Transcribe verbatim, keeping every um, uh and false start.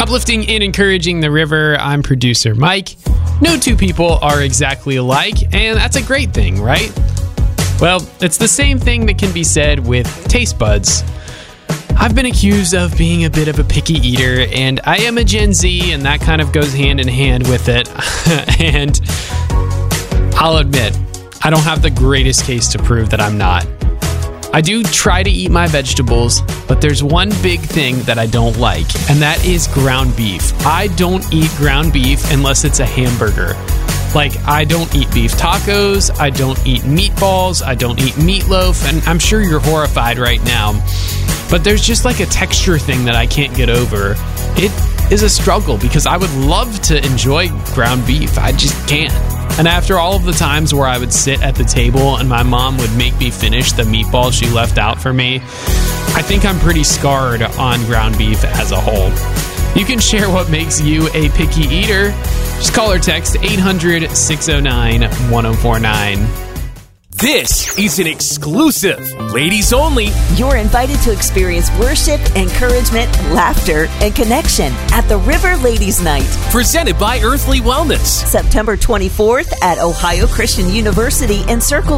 Uplifting and encouraging the river, I'm producer Mike. No two people are exactly alike, and that's a great thing, right? Well, it's the same thing that can be said with taste buds. I've been accused of being a bit of a picky eater, and I am a Gen Z, and that kind of goes hand in hand with it. And I'll admit, I don't have the greatest case to prove that I'm not. I do try to eat my vegetables, but there's one big thing that I don't like, and that is ground beef. I don't eat ground beef unless it's a hamburger. Like, I don't eat beef tacos, I don't eat meatballs, I don't eat meatloaf, and I'm sure you're horrified right now. But there's just like a texture thing that I can't get over. It is a struggle because I would love to enjoy ground beef. I just can't. And after all of the times where I would sit at the table and my mom would make me finish the meatballs she left out for me, I think I'm pretty scarred on ground beef as a whole. You can share what makes you a picky eater. Just call or text eight hundred, six oh nine, one oh four nine. This is an exclusive, ladies only. You're invited to experience worship, encouragement, laughter, and connection at the River Ladies Night. Presented by Earthly Wellness. September twenty-fourth at Ohio Christian University in Circle